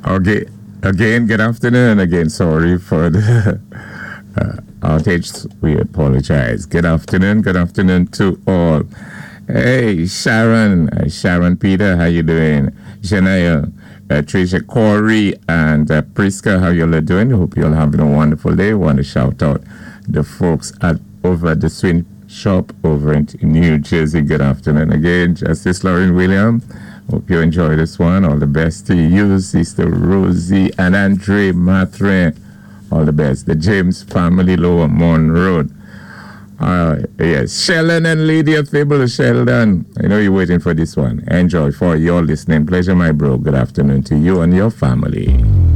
Okay. Again, good afternoon. Again, sorry for the outage. We apologize. Good afternoon. Good afternoon to all. Hey, Sharon. Sharon Peter, how you doing? Shania, Tricia Corey, and Priska, how you all doing? Hope you're all having a wonderful day. Want to shout out the folks at over the swing shop over in New Jersey. Good afternoon again. Justice Lauren William. Hope you enjoy this one. All the best to you, Sister Rosie and Andre Mathurin. All the best. The James family, Lower Mon Road. Yes, Sheldon and Lydia Fable. Sheldon, I know you're waiting for this one. Enjoy for your listening. Pleasure, my bro. Good afternoon to you and your family.